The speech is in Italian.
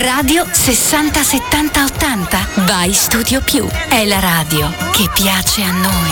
Radio 60 70 80 by Studio Più. È la radio che piace a noi.